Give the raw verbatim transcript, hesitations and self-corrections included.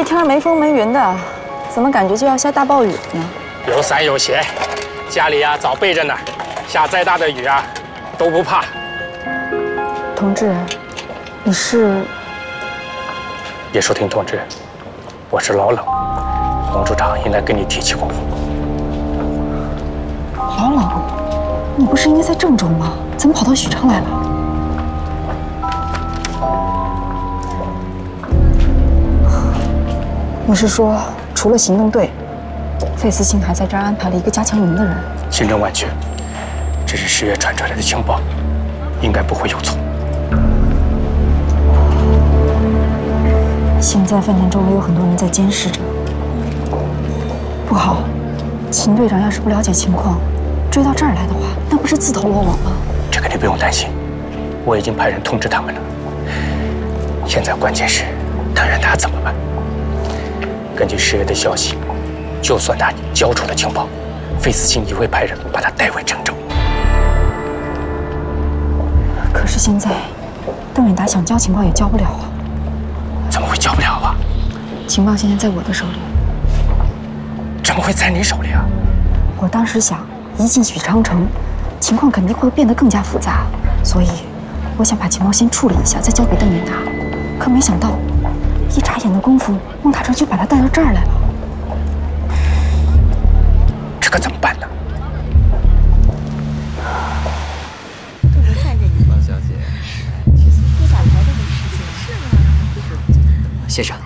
这天没风没云的，怎么感觉就要下大暴雨了呢？ 有伞有鞋，家里呀早备着呢，下再大的雨啊都不怕。 同志，你是？ 别说听同志，我是老冷，龙处长应该跟你提起过我。 老冷，你不是应该在郑州吗？怎么跑到许昌来了？ 你是说，除了行动队，费思清还在这儿安排了一个加强营的人？ 千真万确，这是十月传出来的情报，应该不会有错。 现在饭店周围有很多人在监视着，不好。秦队长要是不了解情况，追到这儿来的话，那不是自投罗网吗？ 这个你不用担心，我已经派人通知他们了。现在关键是，他让他怎么办？ 根据十月的消息，就算他交出了情报，费思清也会派人把他带回郑州。 可是现在，邓远达想交情报也交不了啊！ 怎么会交不了啊？ 情报现在在我的手里。 怎么会在你手里啊？ 我当时想，一进许昌城，情况肯定会变得更加复杂，所以我想把情报先处理一下，再交给邓远达。可没想到。 一眨眼的功夫，孟大哲就把他带到这儿来了。 这可怎么办呢？ 这不看着你，王小姐，其实接下来的没时间。是吗？先生，